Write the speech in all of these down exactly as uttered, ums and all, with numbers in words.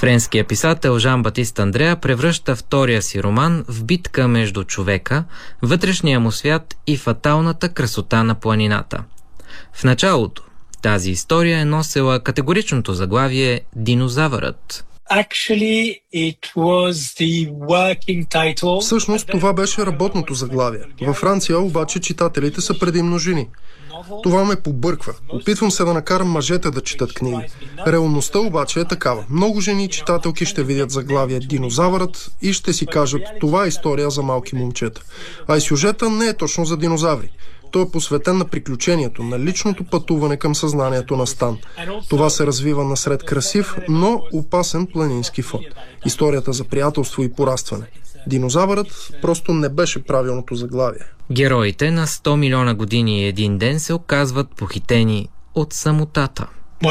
Френският писател Жан-Батист Андреа превръща втория си роман в битка между човека, вътрешния му свят и фаталната красота на планината. В началото тази история е носела категоричното заглавие «Динозавърът». Всъщност това беше работното заглавие. Във Франция обаче читателите са предимно жени. Това ме побърква. Опитвам се да накарам мъжете да четат книги. Реалността обаче е такава. Много жени читателки ще видят заглавие «Динозавърът» и ще си кажат: това е история за малки момчета. А и сюжета не е точно за динозаври. Той е посветен на приключението, на личното пътуване към съзнанието на Стан. Това се развива насред красив, но опасен планински фон. Историята за приятелство и порастване. Динозавърът просто не беше правилното заглавие. Героите на сто милиона години и един ден се оказват похитени от самотата.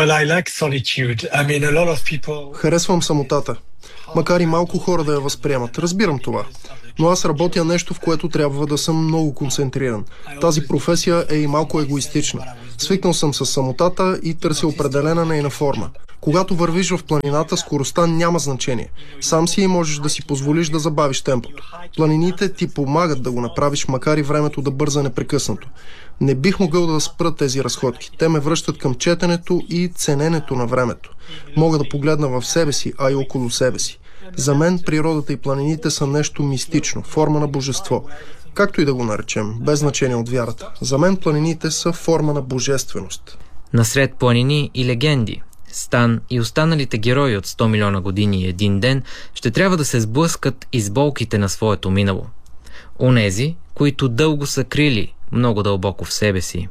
Харесвам самотата. Макар и малко хора да я възприемат. Разбирам това. Но аз работя нещо, в което трябва да съм много концентриран. Тази професия е и малко егоистична. Свикнал съм с самотата и търся определена нейна форма. Когато вървиш в планината, скоростта няма значение. Сам си и можеш да си позволиш да забавиш темпото. Планините ти помагат да го направиш, макар и времето да бърза непрекъснато. Не бих могъл да спра тези разходки. Те ме връщат към четенето и цененето на времето. Мога да погледна в себе си, а и около себе си. За мен природата и планините са нещо мистично, форма на божество. Както и да го наречем, без значение от вярата. За мен планините са форма на божественост. Насред планини и легенди, Стан и останалите герои от сто милиона години и един ден ще трябва да се сблъскат и с болките на своето минало. Онези, които дълго са крили много дълбоко в себе си.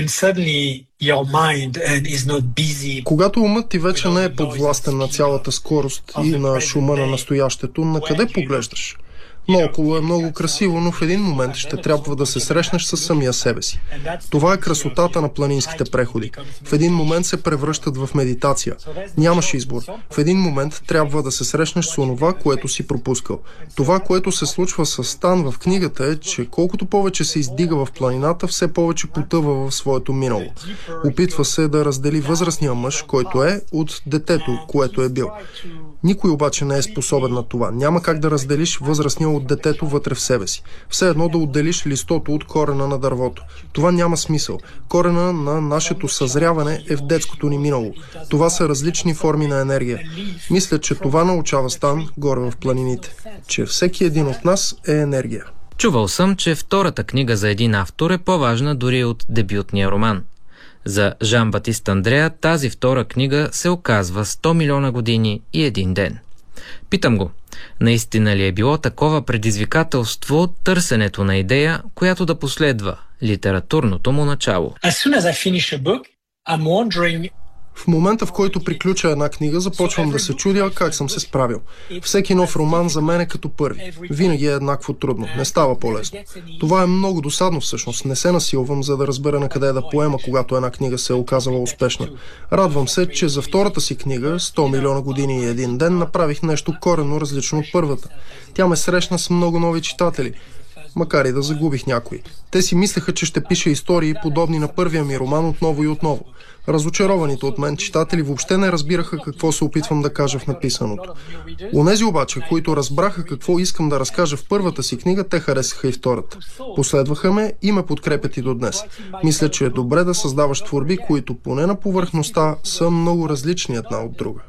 Когато умът ти вече не е подвластен на цялата скорост и на шума на настоящето, на къде поглеждаш? Наоколо е много красиво, но в един момент ще трябва да се срещнеш с самия себе си. Това е красотата на планинските преходи. В един момент се превръщат в медитация. Нямаш избор. В един момент трябва да се срещнеш с онова, което си пропускал. Това, което се случва с Стан в книгата, е, че колкото повече се издига в планината, все повече потъва в своето минало. Опитва се да раздели възрастния мъж, който е, от детето, което е бил. Никой обаче не е способен на това. Няма как да разделиш възрастния от детето вътре в себе си. Все едно да отделиш листото от корена на дървото. Това няма смисъл. Корена на нашето съзряване е в детското ни минало. Това са различни форми на енергия. Мисля, че това научава Стан горе в планините. Че всеки един от нас е енергия. Чувал съм, че втората книга за един автор е по-важна дори от дебютния роман. За Жан-Батист Андреа тази втора книга се оказва сто милиона години и един ден. Питам го, наистина ли е било такова предизвикателство търсенето на идея, която да последва литературното му начало? В момента, в който приключа една книга, започвам да се чудя как съм се справил. Всеки нов роман за мен е като първи. Винаги е еднакво трудно. Не става по-лесно. Това е много досадно всъщност. Не се насилвам, за да разбера на къде да поема, когато една книга се е оказала успешна. Радвам се, че за втората си книга, сто милиона години и един ден, направих нещо коренно различно от първата. Тя ме срещна с много нови читатели. Макар и да загубих някои. Те си мислеха, че ще пиша истории, подобни на първия ми роман отново и отново. Разочарованите от мен читатели въобще не разбираха какво се опитвам да кажа в написаното. Онези обаче, които разбраха какво искам да разкажа в първата си книга, те харесаха и втората. Последваха ме и ме подкрепят и до днес. Мисля, че е добре да създаваш творби, които поне на повърхността са много различни една от друга.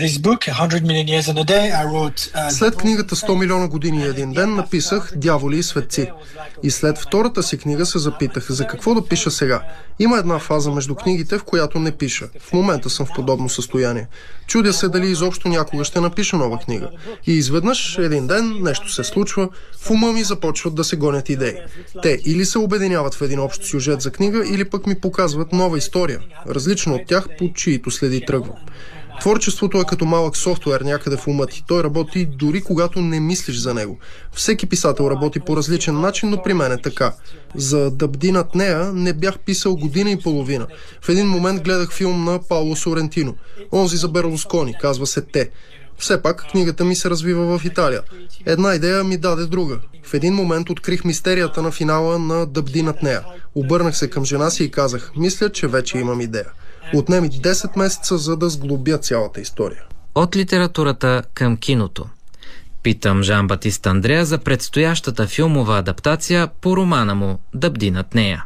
След книгата сто милиона години и един ден написах Дяволи и светци. И след втората си книга се запитах за какво да пиша сега. Има една фаза между книгите, в която не пиша. В момента съм в подобно състояние. Чудя се дали изобщо някога ще напиша нова книга. И изведнъж, един ден, нещо се случва, в ума ми започват да се гонят идеи. Те или се обединяват в един общ сюжет за книга, или пък ми показват нова история, различна от тях, по чиито следи тръгвам. Творчеството е като малък софтуер някъде в ума ти. Той работи дори когато не мислиш за него. Всеки писател работи по различен начин, но при мен е така. За да бди над нея не бях писал година и половина. В един момент гледах филм на Пауло Сорентино. Онзи за Берлускони, казва се Те. Все пак книгата ми се развива в Италия. Една идея ми даде друга. В един момент открих мистерията на финала на Да бди над нея. Обърнах се към жена си и казах: мисля, че вече имам идея. Отнеми десет месеца, за да сглобя цялата история. От литературата към киното. Питам Жан-Батист Андреа за предстоящата филмова адаптация по романа му «Да бди над нея».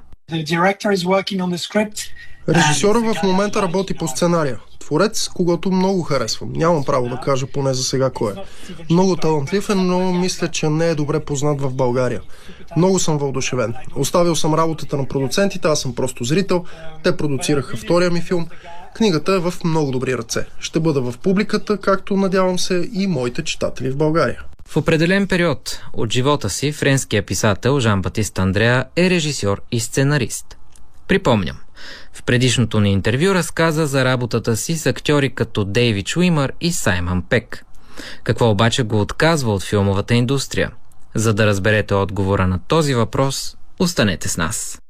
Режисьорът в момента работи по сценария. Творец, когато много харесвам. Нямам право да кажа поне за сега кой е. Много талантлив е, но мисля, че не е добре познат в България. Много съм въодушевен. Оставил съм работата на продуцентите, аз съм просто зрител. Те продуцираха втория ми филм. Книгата е в много добри ръце. Ще бъда в публиката, както надявам се и моите читатели в България. В определен период от живота си френският писател Жан-Батист Андреа е режисьор и сценарист. Припомням, в предишното ни интервю разказа за работата си с актьори като Дейвид Шуимър и Саймън Пек. Какво обаче го отказва от филмовата индустрия? За да разберете отговора на този въпрос, останете с нас.